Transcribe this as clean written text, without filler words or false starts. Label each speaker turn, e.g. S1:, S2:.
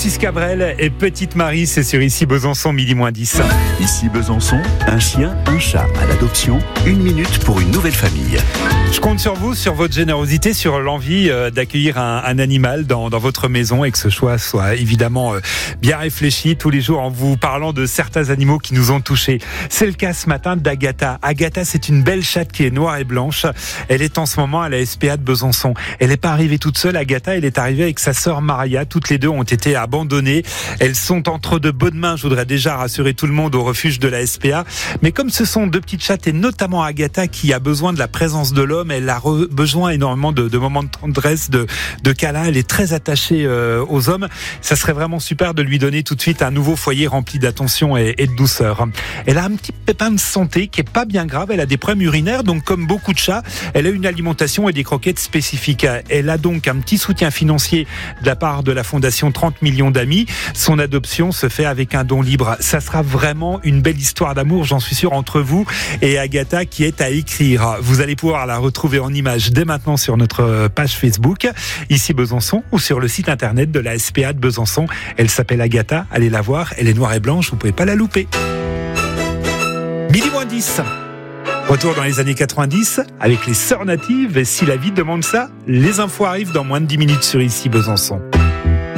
S1: Francis Cabrel et Petite Marie, c'est sur Ici Besançon, midi moins 10.
S2: Ici Besançon, un chien, un chat à l'adoption, 1 minute pour une nouvelle famille.
S1: Je compte sur vous, sur votre générosité, sur l'envie d'accueillir un animal dans votre maison et que ce choix soit évidemment bien réfléchi tous les jours en vous parlant de certains animaux qui nous ont touchés. C'est le cas ce matin d'Agatha. Agatha, c'est une belle chatte qui est noire et blanche. Elle est en ce moment à la SPA de Besançon. Elle n'est pas arrivée toute seule, Agatha, elle est arrivée avec sa sœur Maria. Toutes les deux ont été abandonnées. Elles sont entre de bonnes mains, je voudrais déjà rassurer tout le monde, au refuge de la SPA. Mais comme ce sont deux petites chattes et notamment Agatha qui a besoin de la présence de l'homme, elle a besoin énormément de moments de tendresse, de câlins. Elle est très attachée aux hommes. Ça serait vraiment super de lui donner tout de suite un nouveau foyer rempli d'attention et de douceur. Elle a un petit pépin de santé qui est pas bien grave. Elle a des problèmes urinaires, donc comme beaucoup de chats, elle a une alimentation et des croquettes spécifiques. Elle a donc un petit soutien financier de la part de la fondation 30 millions d'amis. Son adoption se fait avec un don libre. Ça sera vraiment une belle histoire d'amour, j'en suis sûr, entre vous et Agatha qui est à écrire. Vous allez pouvoir la retrouver en images dès maintenant sur notre page Facebook, Ici Besançon, ou sur le site internet de la SPA de Besançon. Elle s'appelle Agatha, allez la voir, elle est noire et blanche, vous pouvez pas la louper. Midi moins 10. Retour dans les années 90 avec les Sœurs Natives, et si la vie demande ça, les infos arrivent dans moins de 10 minutes sur Ici Besançon.